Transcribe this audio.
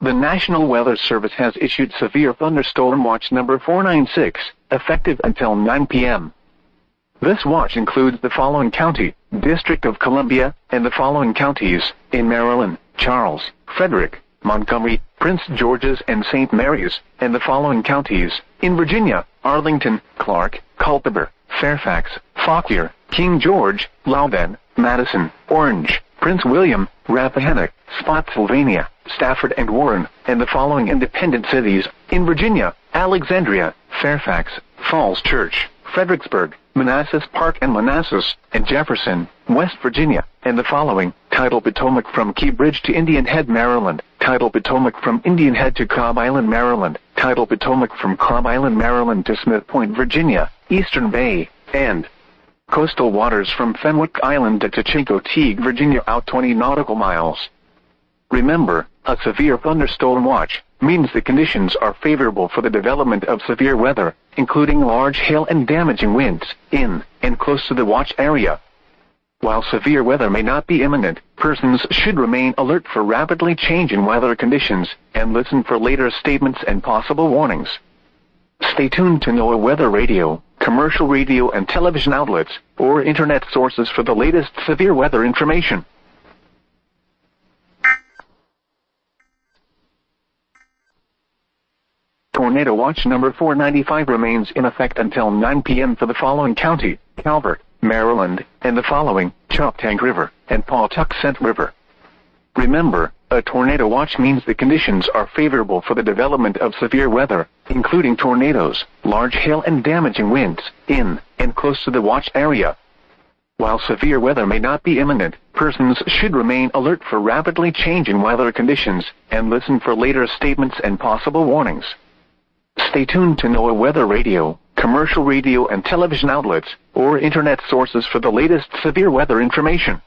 The National Weather Service has issued Severe Thunderstorm Watch number 496, effective until 9 p.m. This watch includes the following county, District of Columbia, and the following counties, in Maryland, Charles, Frederick, Montgomery, Prince George's and St. Mary's, and the following counties, in Virginia, Arlington, Clark, Culpeper, Fairfax, Fauquier, King George, Loudoun, Madison, Orange, Prince William, Rappahannock, Spotsylvania, Stafford and Warren, and the following independent cities, in Virginia, Alexandria, Fairfax, Falls Church, Fredericksburg, Manassas Park and Manassas, and Jefferson, West Virginia, and the following, Tidal Potomac from Key Bridge to Indian Head, Maryland, Tidal Potomac from Indian Head to Cobb Island, Maryland, Tidal Potomac from Cobb Island, Maryland to Smith Point, Virginia, Eastern Bay, and coastal waters from Fenwick Island to Chicoteague, Virginia out 20 nautical miles. Remember, a severe thunderstorm watch means the conditions are favorable for the development of severe weather, including large hail and damaging winds, in and close to the watch area. While severe weather may not be imminent, persons should remain alert for rapidly changing weather conditions and listen for later statements and possible warnings. Stay tuned to NOAA Weather Radio, commercial radio and television outlets, or internet sources for the latest severe weather information. Tornado Watch number 495 remains in effect until 9 p.m. for the following county, Calvert, Maryland, and the following, Choptank River, and Pawtuxet River. Remember, a tornado watch means the conditions are favorable for the development of severe weather, including tornadoes, large hail and damaging winds, in and close to the watch area. While severe weather may not be imminent, persons should remain alert for rapidly changing weather conditions and listen for later statements and possible warnings. Stay tuned to NOAA Weather Radio, commercial radio and television outlets, or internet sources for the latest severe weather information.